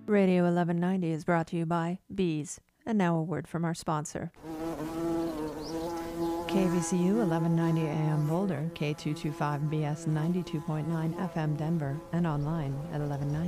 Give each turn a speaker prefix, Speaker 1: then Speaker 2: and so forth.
Speaker 1: Radio 1190 is brought to you by Bees. And now a word from our sponsor. KVCU 1190 AM Boulder, K225BS 92.9 FM Denver, and online at 1190.